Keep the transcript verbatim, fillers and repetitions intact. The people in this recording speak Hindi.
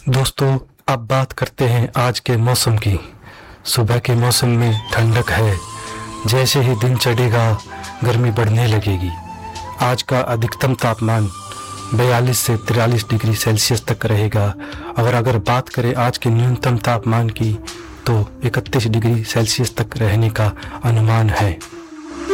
दोस्तों, अब बात करते हैं आज के मौसम की। सुबह के मौसम में ठंडक है, जैसे ही दिन चढ़ेगा गर्मी बढ़ने लगेगी। आज का अधिकतम तापमान बयालीस से तिरालीस डिग्री सेल्सियस तक रहेगा और अगर बात करें आज के न्यूनतम तापमान की तो इकतीस डिग्री सेल्सियस तक रहने का अनुमान है।